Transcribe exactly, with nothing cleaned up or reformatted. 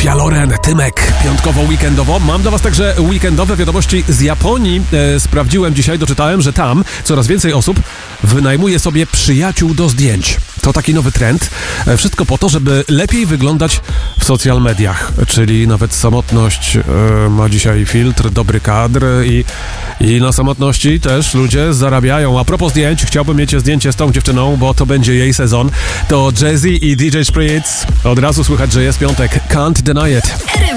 Sofia Loren, Tymek, piątkowo-weekendowo. Mam dla was także weekendowe wiadomości z Japonii. E, sprawdziłem dzisiaj, doczytałem, że tam coraz więcej osób wynajmuje sobie przyjaciół do zdjęć. To taki nowy trend. E, wszystko po to, żeby lepiej wyglądać w social mediach. Czyli nawet samotność e, ma dzisiaj filtr, dobry kadr i, i na samotności też ludzie zarabiają. A propos zdjęć, chciałbym mieć zdjęcie z tą dziewczyną, bo to będzie jej sezon. To Jay-Z i D J Spritz. Od razu słychać, że jest piątek. Can't deny it.